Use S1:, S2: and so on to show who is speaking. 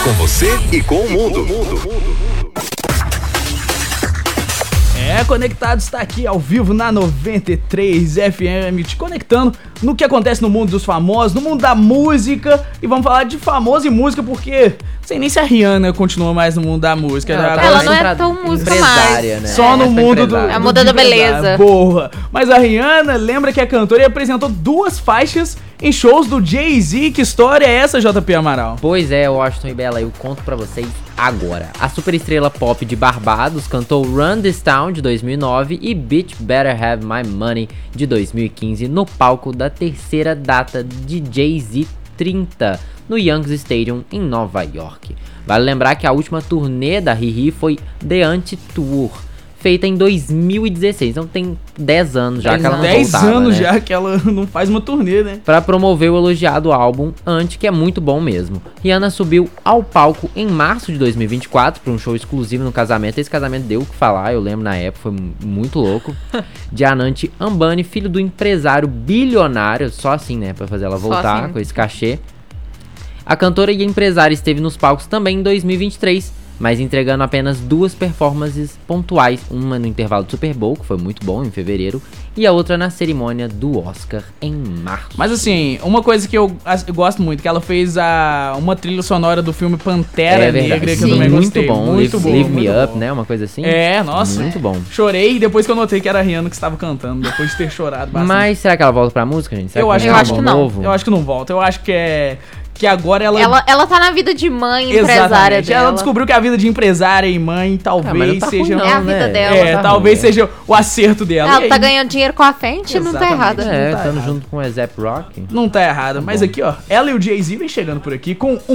S1: Com você e com o mundo.
S2: Conectado está aqui ao vivo na 93 FM, te conectando no que acontece no mundo dos famosos, no mundo da música. E vamos falar de famoso e música porque não sei nem se a Rihanna continua mais no mundo da música.
S3: Ela não é tão música mais,
S4: né?
S2: Só no mundo do
S3: a moda da beleza.
S2: Porra. Mas a Rihanna lembra que a cantora apresentou 2 faixas em shows do Jay-Z. Que história é essa, JP Amaral?
S4: Pois é, Washington e Bela, eu conto pra vocês agora. A superestrela pop de Barbados cantou Run This Town, de 2009, e Bitch Better Have My Money, de 2015, no palco da terceira data de Jay-Z 30, no Yankee Stadium, em Nova York. Vale lembrar que a última turnê da Riri foi The Anti-Tour, feita em 2016, então tem 10 anos já que ela não voltava,
S2: 10 anos,
S4: né?
S2: já que ela não faz uma turnê, né?
S4: Pra promover o elogiado álbum Anti, que é muito bom mesmo. Rihanna subiu ao palco em março de 2024 para um show exclusivo no casamento. Esse casamento deu o que falar, eu lembro na época, foi muito louco. De Anant Ambani, filho do empresário bilionário, só assim, né, pra fazer ela voltar com esse cachê. A cantora e a empresária esteve nos palcos também em 2023, mas entregando apenas 2 performances pontuais, uma no intervalo do Super Bowl, que foi muito bom, em fevereiro, e a outra na cerimônia do Oscar, em março.
S2: Mas assim, uma coisa que eu gosto muito, que ela fez uma trilha sonora do filme Pantera Negra, que eu também gostei.
S4: Muito bom, Live Me Up,
S2: bom.
S4: né, uma coisa assim.
S2: Nossa.
S4: Muito bom.
S2: Chorei depois que eu notei que era a Rihanna que estava cantando, depois de ter chorado bastante.
S4: Mas será que ela volta pra música, gente? Será
S2: Eu acho que não.
S4: novo?
S2: Eu acho que não volta, eu acho que agora
S3: ela tá na vida de mãe, empresária dela.
S2: Ela descobriu que a vida de empresária e mãe talvez
S4: tá
S2: seja...
S4: ruim, não,
S3: é a vida dela.
S2: Talvez seja o acerto dela.
S3: Ela tá ganhando dinheiro com a frente, não tá errada.
S4: Estando junto com o A$AP Rocky.
S2: Não tá errada, mas aqui ó, ela e o Jay-Z vem chegando por aqui com